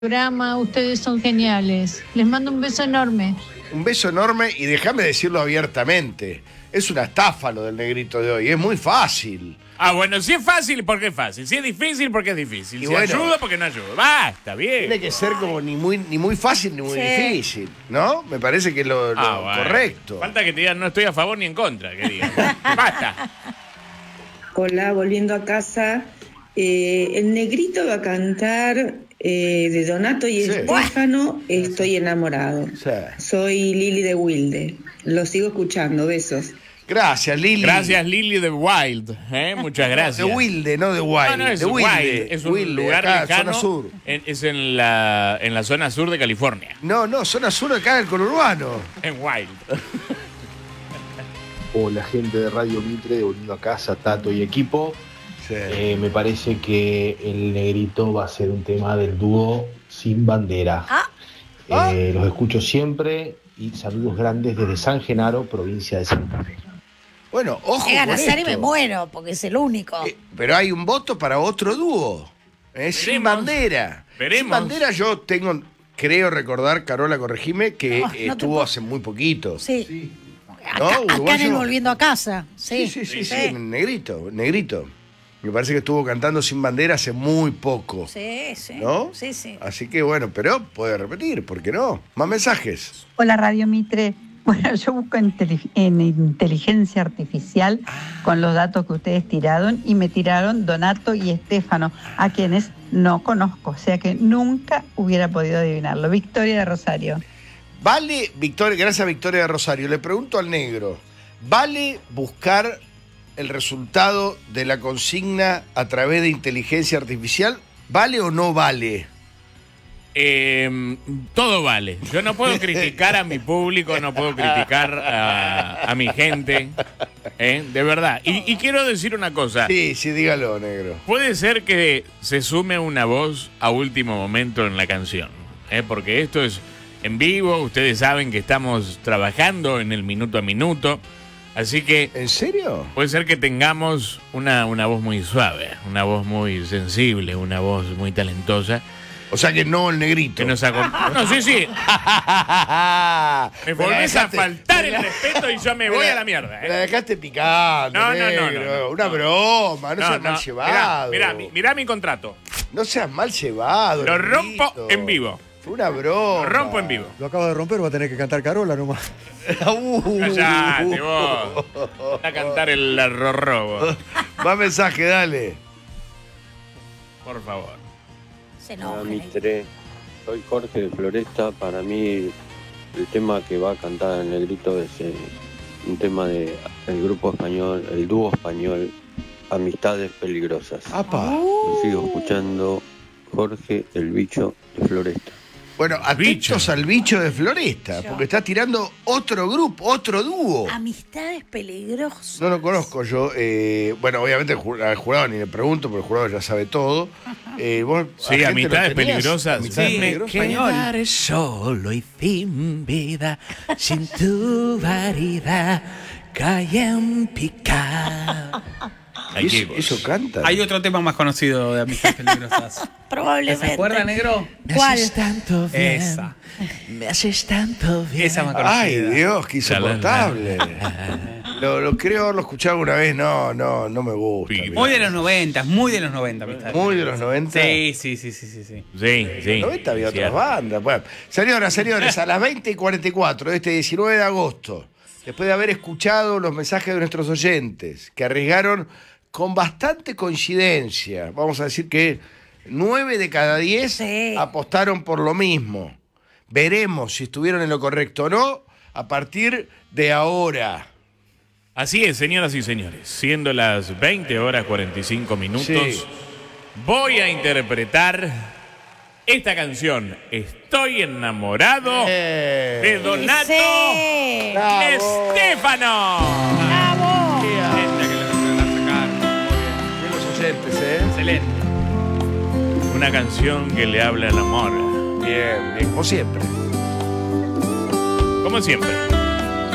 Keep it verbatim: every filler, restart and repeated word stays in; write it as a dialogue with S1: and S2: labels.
S1: programa, ustedes son geniales. Les mando un beso enorme.
S2: Un beso enorme y déjame decirlo abiertamente. Es una estafa lo del negrito de hoy, es muy fácil.
S3: Ah, bueno, si es fácil, porque es fácil. Si es difícil, porque es difícil.
S2: Y
S3: si
S2: bueno,
S3: ayuda, porque no ayuda. Basta, bien.
S2: Tiene que ser como ni muy, ni muy fácil ni muy
S4: Sí.
S2: difícil, ¿no? Me parece que es lo, lo
S3: Ah, bueno.
S2: correcto.
S3: Falta que te digan no estoy a favor ni en contra, que digan. Basta.
S5: Hola, volviendo a casa. Eh, el negrito va a cantar eh, de Donato y
S2: Sí.
S5: Estefano, Estoy enamorado.
S2: Sí.
S5: Soy Lili de Wilde. Lo sigo escuchando. Besos.
S2: Gracias, Lili.
S3: Gracias, Lili de Wild. ¿eh? Muchas gracias.
S2: De Wilde, no de Wild.
S3: No, no, es
S2: de
S3: Wild.
S2: Wilde.
S3: Es un
S2: Wilde,
S3: lugar
S2: acá,
S3: lejano.
S2: zona sur.
S3: En- es en la, en la zona sur de California.
S2: No, no, zona sur acá del conurbano.
S3: En Wild.
S6: Hola gente de Radio Mitre, volviendo a casa, Tato y equipo.
S2: Sí.
S6: Eh, me parece que el negrito va a ser un tema del dúo Sin Bandera.
S4: Ah.
S6: Eh, los escucho siempre y saludos grandes desde San Genaro, provincia de Santa Fe.
S2: Bueno, ojo
S4: Llegan
S2: con
S4: a ser y
S2: esto.
S4: me muero, porque es el único.
S2: Eh, pero hay un voto para otro dúo. Es Sin
S3: Veremos.
S2: Bandera.
S3: Veremos.
S2: Sin Bandera yo tengo, creo recordar, Carola, corregime, que
S4: No, no te
S2: estuvo
S4: puedo-
S2: hace muy poquito.
S4: Sí. Acá,
S2: ¿No?
S4: acá en el
S2: Uruguayo.
S4: Volviendo a Casa. Sí,
S2: Sí, sí, sí, sí,
S4: sí.
S2: negrito, negrito. Me parece que estuvo cantando Sin Bandera hace muy poco.
S4: Sí, sí.
S2: ¿No?
S4: Sí, sí.
S2: Así que bueno, pero puede repetir, ¿por qué no? Más mensajes.
S7: Hola Radio Mitre. Bueno, yo busco en, tele- en inteligencia artificial con los datos que ustedes tiraron y me tiraron Donato y Estefano, a quienes no conozco, o sea que nunca hubiera podido adivinarlo. Victoria de Rosario.
S2: Vale, Victoria, gracias a Victoria de Rosario. Le pregunto al negro, ¿vale buscar el resultado de la consigna a través de inteligencia artificial? ¿Vale o no vale?
S3: Eh, todo vale. Yo no puedo criticar a mi público, no puedo criticar a, a mi gente. ¿eh? De verdad. Y, y quiero decir una cosa.
S2: Sí, sí, dígalo, negro.
S3: Puede ser que se sume una voz a último momento en la canción. ¿eh? Porque esto es en vivo. Ustedes saben que estamos trabajando en el minuto a minuto. Así que
S2: ¿En serio?
S3: puede ser que tengamos una, una voz muy suave, una voz muy sensible, una voz muy talentosa.
S2: O sea que no el negrito.
S3: Que nos acompaña. No, sí, sí. Me volvés a
S2: dejaste-
S3: faltar
S2: me
S3: el
S2: la-
S3: respeto y yo me
S2: me
S3: voy
S2: la-
S3: a la mierda.
S2: Me la
S3: ¿eh?
S2: dejaste picando,
S3: No, no, no,
S2: negro.
S3: no, no.
S2: Una broma, no, seas mal llevado.
S3: Mirá, mirá, mirá mi contrato.
S2: No seas mal llevado.
S3: Lo
S2: negrito.
S3: rompo en vivo.
S2: Fue una broma.
S3: Lo rompo en vivo.
S8: Lo acabo de romper, va a tener que cantar Carola nomás.
S2: Uh.
S3: Callate vos. A cantar el rorrobo.
S2: Más mensaje, dale.
S3: Por favor.
S4: Se
S9: Hola,
S4: enoja.
S9: Mitre. Soy Jorge de Floresta. Para mí, el tema que va a cantar el negrito es eh, un tema del grupo español, el dúo español, Amistades Peligrosas.
S2: Apa.
S9: Lo sigo escuchando, Jorge el Bicho de Floresta.
S2: Bueno, atentos
S3: Bicho.
S2: al bicho de Floresta,
S4: Yo.
S2: porque está tirando otro grupo, otro dúo.
S4: Amistades peligrosas.
S2: No lo conozco yo. eh, bueno, obviamente el ju- al jurado ni le pregunto, porque el jurado ya sabe todo. Eh, vos,
S3: Sí,
S2: agente,
S3: amistades
S2: ¿lo tenías?
S3: peligrosas.
S2: Amistades
S3: Sí,
S2: peligrosas.
S3: quedaré solo y sin vida, sin tu varida, cae en picar.
S2: ¿Y eso, eso canta?
S10: Hay otro tema más conocido de Amistades Peligrosas.
S4: Probablemente.
S10: ¿Se acuerda, negro?
S4: ¿Cuál?
S3: tanto
S10: Esa.
S3: Me haces tanto bien.
S10: Esa más conocida.
S2: Ay, Dios, qué insoportable. lo, lo creo haberlo escuchado una vez, no, no, no me gusta.
S3: Sí,
S2: mirá.
S10: Muy de los noventa, muy de los noventa. Amistades
S2: Muy de los
S10: Peligrosas.
S2: noventa.
S10: Sí, sí, sí, sí, sí, sí.
S3: Sí, sí.
S2: En los noventa había otras
S3: Cierto.
S2: bandas. Bueno, señoras, señores, a las veinte y cuarenta y cuatro de este diecinueve de agosto, después de haber escuchado los mensajes de nuestros oyentes, que arriesgaron con bastante coincidencia, vamos a decir que nueve de cada diez
S4: Sí.
S2: apostaron por lo mismo. Veremos si estuvieron en lo correcto o no a partir de ahora.
S3: Así es, señoras y señores. Siendo las veinte horas cuarenta y cinco minutos,
S2: Sí.
S3: voy a interpretar esta canción. Estoy enamorado
S2: Eh,
S3: de Donato
S4: Sí.
S2: bravo.
S3: Estefano.
S4: ¡Bravo!
S10: Esta que le van a sacar. Muy
S2: Bien los oyentes, ¿eh?
S10: bien. Excelente.
S3: Una canción que le habla al amor.
S2: Bien, bien, como siempre.
S3: Como siempre.